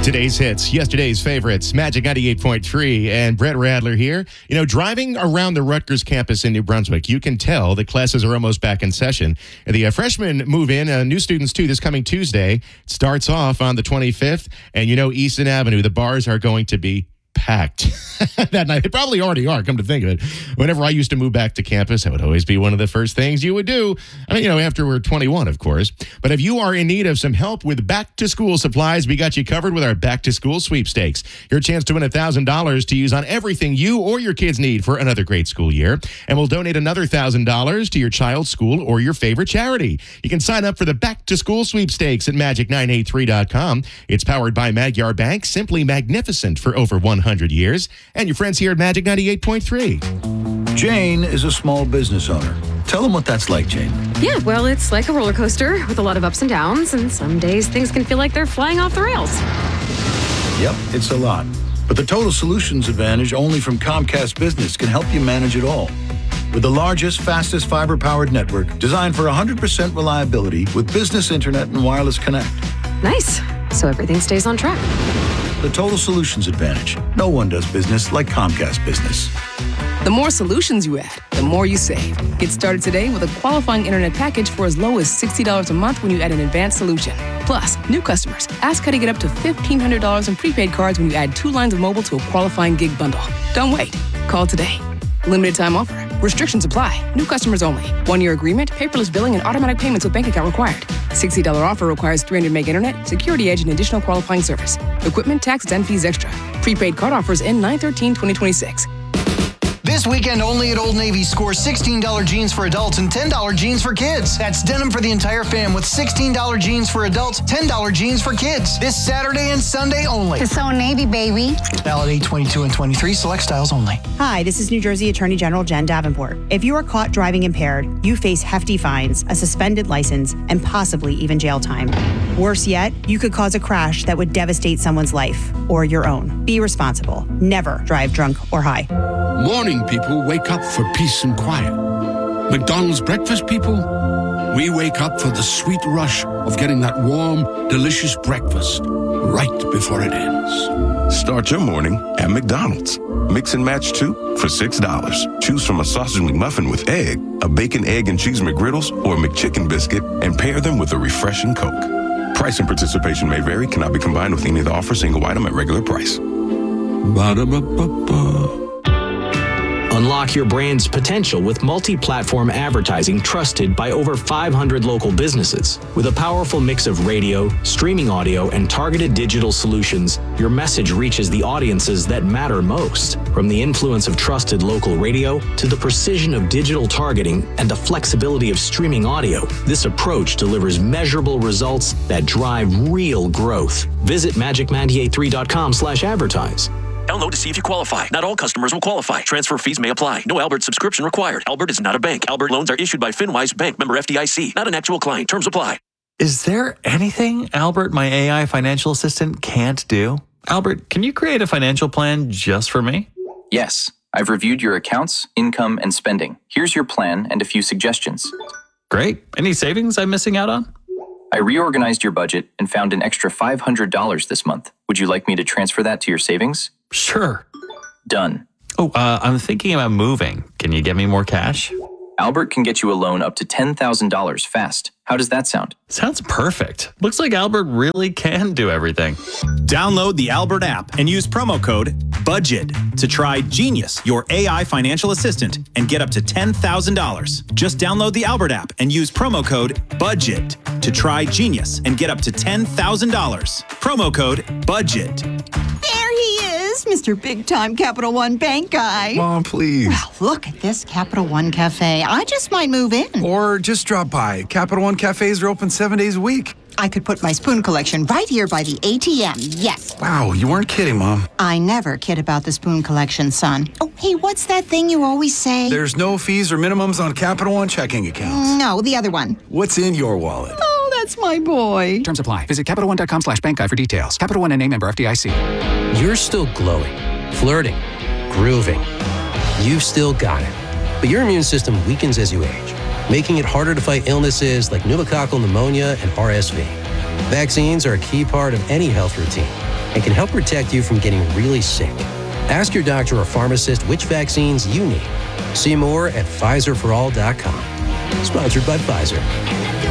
Today's hits, yesterday's favorites, Magic 98.3, and Brett Radler here. You know, driving around the Rutgers campus in New Brunswick, you can tell the classes are almost back in session. The freshmen move in, new students too, this coming Tuesday. It starts off on the 25th, and you know, Easton Avenue, the bars are going to be packed that night. They probably already are, come to think of it. Whenever I used to move back to campus, that would always be one of the first things you would do. I mean, you know, after we're 21, of course. But if you are in need of some help with back-to-school supplies, we got you covered with our back-to-school sweepstakes. Your chance to win $1,000 to use on everything you or your kids need for another great school year. And we'll donate another $1,000 to your child's school or your favorite charity. You can sign up for the back-to-school sweepstakes at magic983.com. It's powered by Magyar Bank, simply magnificent for over 100 years, and your friends here at Magic 98.3. Jane is a small business owner. Tell them what that's like, Jane. Yeah, well, it's like a roller coaster with a lot of ups and downs, and some days things can feel like they're flying off the rails. Yep, it's a lot. But the Total Solutions Advantage only from Comcast Business can help you manage it all. With the largest, fastest fiber-powered network designed for 100% reliability with business internet and wireless connect. Nice. So everything stays on track. The Total Solutions Advantage. No one does business like Comcast Business. The more solutions you add, the more you save. Get started today with a qualifying internet package for as low as $60 a month when you add an advanced solution. Plus, new customers, ask how to get up to $1,500 in prepaid cards when you add 2 lines of mobile to a qualifying gig bundle. Don't wait. Call today. Limited time offer. Restrictions apply. New customers only. 1-year agreement, paperless billing, and automatic payments with bank account required. $60 offer requires 300 meg internet, security edge, and additional qualifying service. Equipment, taxes, and fees extra. Prepaid card offers end 9/13/2026. This weekend only at Old Navy, score $16 jeans for adults and $10 jeans for kids. That's denim for the entire fam with $16 jeans for adults, $10 jeans for kids. This Saturday and Sunday only. It's Old Navy, baby. Valid 8/22 and 23, select styles only. Hi, this is New Jersey Attorney General Jen Davenport. If you are caught driving impaired, you face hefty fines, a suspended license, and possibly even jail time. Worse yet, you could cause a crash that would devastate someone's life or your own. Be responsible. Never drive drunk or high. Morning people wake up for peace and quiet. McDonald's breakfast people, we wake up for the sweet rush of getting that warm, delicious breakfast right before it ends. Start your morning at McDonald's. Mix and match 2 for $6. Choose from a sausage McMuffin with egg, a bacon, egg, and cheese McGriddles, or a McChicken biscuit, and pair them with a refreshing Coke. Price and participation may vary, cannot be combined with any of the offer, single item at regular price. Ba-da-ba-ba-ba. Unlock your brand's potential with multi-platform advertising trusted by over 500 local businesses. With a powerful mix of radio, streaming audio, and targeted digital solutions, your message reaches the audiences that matter most. From the influence of trusted local radio to the precision of digital targeting and the flexibility of streaming audio, this approach delivers measurable results that drive real growth. Visit magic983.com/advertise. Download to see if you qualify. Not all customers will qualify. Transfer fees may apply. No Albert subscription required. Albert is not a bank. Albert loans are issued by FinWise Bank, member FDIC. Not an actual client. Terms apply. Is there anything Albert, my AI financial assistant, can't do? Albert, can you create a financial plan just for me? Yes. I've reviewed your accounts, income, and spending. Here's your plan and a few suggestions. Great. Any savings I'm missing out on? I reorganized your budget and found an extra $500 this month. Would you like me to transfer that to your savings? Sure. Done. Oh, I'm thinking about moving. Can you get me more cash? Albert can get you a loan up to $10,000 fast. How does that sound? Sounds perfect. Looks like Albert really can do everything. Download the Albert app and use promo code BUDGET to try Genius, your AI financial assistant, and get up to $10,000. Just download the Albert app and use promo code BUDGET to try Genius and get up to $10,000. Promo code BUDGET. There he is, Mr. Big Time Capital One Bank guy. Mom, please. Well, look at this Capital One Cafe. I just might move in. Or just drop by. Capital One cafes are open 7 days a week. I could put my spoon collection right here by the ATM, yes. Wow, you weren't kidding, Mom. I never kid about the spoon collection, son. Oh, hey, what's that thing you always say? There's no fees or minimums on Capital One checking accounts. No, the other one. What's in your wallet? Oh, that's my boy. Terms apply. Visit CapitalOne.com/bankguide for details. Capital One and a member FDIC. You're still glowing, flirting, grooving. You've still got it. But your immune system weakens as you age, making it harder to fight illnesses like pneumococcal pneumonia and RSV. Vaccines are a key part of any health routine. and can help protect you from getting really sick. Ask your doctor or pharmacist which vaccines you need. See more at PfizerForAll.com. Sponsored by Pfizer.